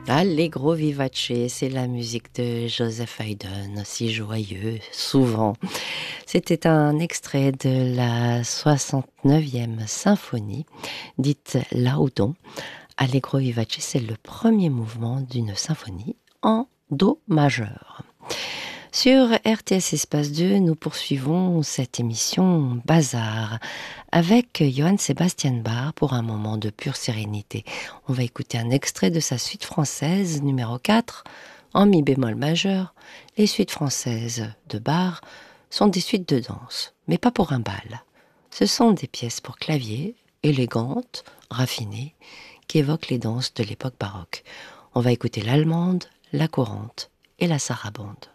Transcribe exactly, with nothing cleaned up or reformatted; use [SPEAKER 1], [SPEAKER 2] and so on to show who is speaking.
[SPEAKER 1] Allegro vivace, c'est la musique de Joseph Haydn, si joyeux, souvent. C'était un extrait de la soixante-neuvième symphonie, dite Laudon. Allegro vivace, c'est le premier mouvement d'une symphonie en do majeur. Sur R T S Espace deux, nous poursuivons cette émission Bazar avec Johann Sebastian Bach pour un moment de pure sérénité. On va écouter un extrait de sa suite française numéro quatre en mi bémol majeur. Les suites françaises de Bach sont des suites de danse, mais pas pour un bal. Ce sont des pièces pour clavier, élégantes, raffinées, qui évoquent les danses de l'époque baroque. On va écouter l'allemande, la courante et la sarabande.